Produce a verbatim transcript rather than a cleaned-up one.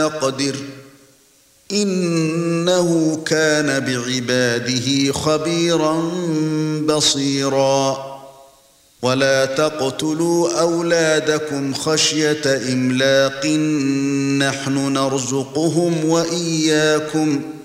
نقدر إنه كان بعباده خبيرا بصيرا ولا تقتلوا أولادكم خشية إملاق نحن نرزقهم وإياكم